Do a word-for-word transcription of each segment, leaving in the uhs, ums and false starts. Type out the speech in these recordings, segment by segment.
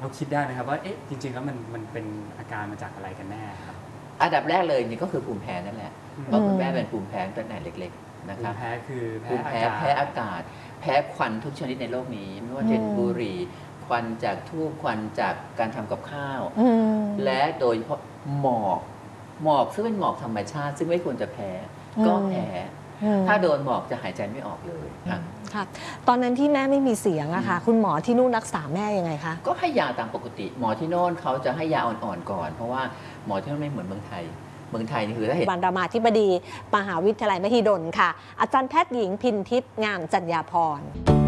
เราคิดได้ไหมครับว่าเอ๊ะจริงๆแล้วมันมันเป็นอาการมาจากอะไรกันแน่ครับอันดับแรกเลยนี่ก็คือภูมิแพ้นั่นแหละเพราะคุณแม่เป็นภูมิแพ้ตั้งแต่เล็กๆนะคภูรัมิบแพ้คือแพ้ภูมิอาแพ้กาศแพ้อากาศ แพ้ควันทุกชนิดในโลกนี้ไม่ว่าจะเป็นบุหรี่ควันจากทูบควันจากการทำกับข้าวและโดยเฉพาะหมอกหมอกซึ่งเป็นหมอกธรรมชาติซึ่งไม่ควรจะแพ้ก็แพ้ถ้าโดนหมอกจะหายใจไม่ออกเลยค่ะค่ะตอนนั้นที่แม่ไม่มีเสียงอะค่ะคุณหมอที่นู่นรักษาแม่ยังไงคะก็ให้ยาตามปกติหมอที่โน่นเขาจะให้ยาอ่อนๆก่อนเพราะว่าหมอที่โน่นไม่เหมือนเมืองไทยเมืองไทยนี่คือถ้าเห็นบรรดามาธิบดีมหาวิทยาลัยมหิดลค่ะอาจารย์แพทย์หญิงพินทิพย์งามจัญญาภรณ์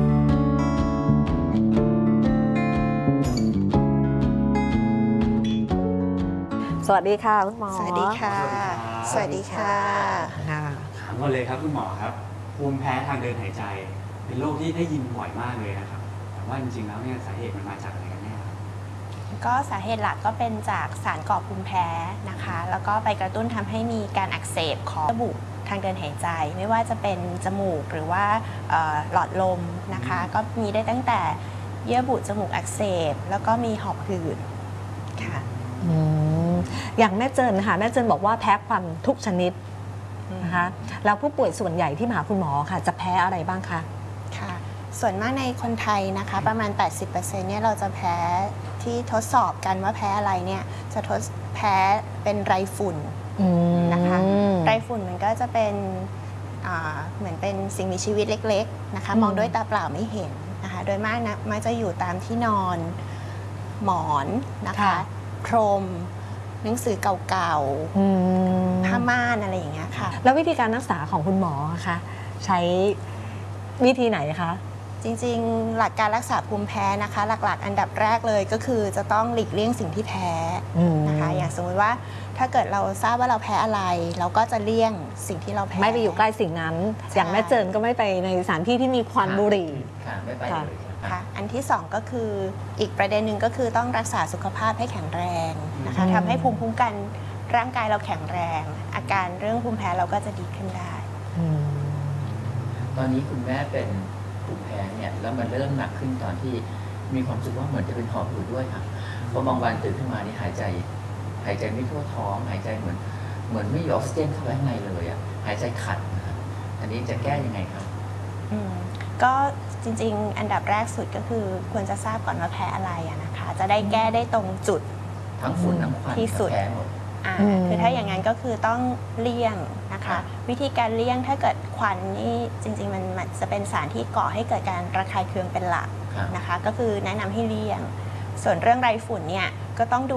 สวัสดีค่ะคุณหมอสวัสดีค่ะสวัสดีค่ะถามก่อนเลยครับคุณหมอครับภูมิแพ้ทางเดินหายใจเป็นโรคที่ได้ยินบ่อยมากเลยนะครับแต่ว่าจริงๆแล้วเนี่ยสาเหตุมันมาจากอะไรกันแน่ครับก็สาเหตุหลักก็เป็นจากสารก่อภูมิแพ้นะคะแล้วก็ไปกระตุ้นทำให้มีการอักเสบของระบบทางเดินหายใจไม่ว่าจะเป็นจมูกหรือว่าหลอดลมนะคะก็มีได้ตั้งแต่เยื่อบุจมูกอักเสบแล้วก็มีหอบหืดค่ะอย่างแม่เจินค่ะแม่เจินบอกว่าแพ้ควันทุกชนิดนะคะแล้วผู้ป่วยส่วนใหญ่ที่มาหาคุณหมอค่ะจะแพ้อะไรบ้างคะค่ะส่วนมากในคนไทยนะคะประมาณ แปดสิบเปอร์เซ็นต์ เนี่ยเราจะแพ้ที่ทดสอบกันว่าแพ้อะไรเนี่ยจะทดแพ้เป็นไรฝุ่นนะคะไรฝุ่นมันก็จะเป็นเหมือนเป็นสิ่งมีชีวิตเล็กๆนะคะมองด้วยตาเปล่าไม่เห็นนะคะโดยมากนะมักจะอยู่ตามที่นอนหมอนนะคะพรมหนังสือเก่าๆผ้าม่านอะไรอย่างเงี้ยค่ะแล้ววิธีการรักษาของคุณหมอคะใช้วิธีไหนคะจริงๆหลักการรักษาภูมิแพ้นะคะหลักๆอันดับแรกเลยก็คือจะต้องหลีกเลี่ยงสิ่งที่แพ้นะคะอย่างสมมติว่าถ้าเกิดเราทราบว่าเราแพ้อะไรเราก็จะเลี่ยงสิ่งที่เราแพ้ไม่ไปอยู่ใกล้สิ่งนั้นอย่างแม่เจินก็ไม่ไปในสถานที่ที่มีควันบุหรี่ค่ะไม่ไปเลยค่ะอันที่สองก็คืออีกประเด็นหนึ่งก็คือต้องรักษาสุขภาพให้แข็งแรงนะคะทำให้ภูมิคุ้มกันร่างกายเราแข็งแรงอาการเรื่องภูมิแพ้เราก็จะดีขึ้นได้ตอนนี้คุณแม่เป็นภูมิแพ้เนี่ยแล้วมันเริ่มหนักขึ้นตอนที่มีความรู้สึกว่าเหมือนจะเป็นหอบหืดด้วยค่ะเพราะบางวันตื่นขึ้นมานี่หายใจหายใจไม่ทั่วท้องหายใจเหมือนเหมือนไม่มีออกซิเจนเข้าไปข้างในเลยอ่ะหายใจขัดนะคะอันนี้จะแก้ยังไงครับอืมก็จริงๆอันดับแรกสุดก็คือควรจะทราบก่อนว่าแพ้อะไรนะคะจะได้แก้ได้ตรงจุดทั้งฝุ่นทั้งควันที่สุดแพ้หมดคือถ้าอย่างนั้นก็คือต้องเลี่ยงนะคะวิธีการเลี่ยงถ้าเกิดควันนี่จริงๆมันจะเป็นสารที่ก่อให้เกิดการระคายเคืองเป็นหลักนะคะก็คือแนะนำให้เลี่ยงส่วนเรื่องไรฝุ่นเนี่ยก็ต้องดู